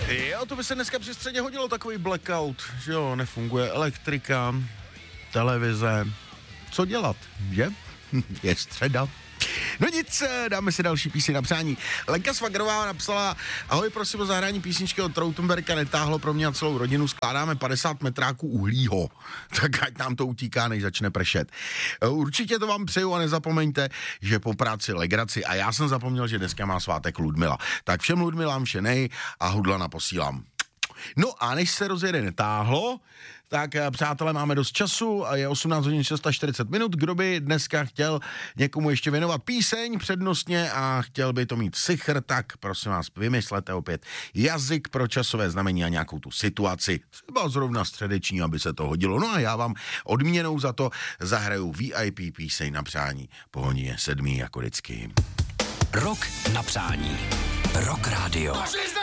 Jo, to by se dneska při středě hodilo, takový blackout, že jo, nefunguje elektrika, televize, co dělat, že? Je středa. No nic, dáme si další písni na přání. Lenka Svagrová napsala: ahoj, prosím o zahrání písničky od Trautenberga Netáhlo pro mě a celou rodinu, skládáme 50 metráků uhlího. Tak ať nám to utíká, než začne pršet. Určitě to vám přeju a nezapomeňte, že po práci legraci. A já jsem zapomněl, že dneska má svátek Ludmila. Tak všem Ludmilám všenej a hudlana posílám. No a než se rozjede Netáhlo, tak přátelé, máme dost času a je 18 hodin 640 minut. Kdo by dneska chtěl někomu ještě věnovat píseň přednostně a chtěl by to mít sichr, tak prosím vás, vymyslete opět jazyk pro časové znamení a nějakou tu situaci, třeba zrovna středeční, aby se to hodilo. No a já vám odměnou za to zahraju VIP píseň na přání. Po hodině 7 jako vždycky. Rok na přání. Rock Radio.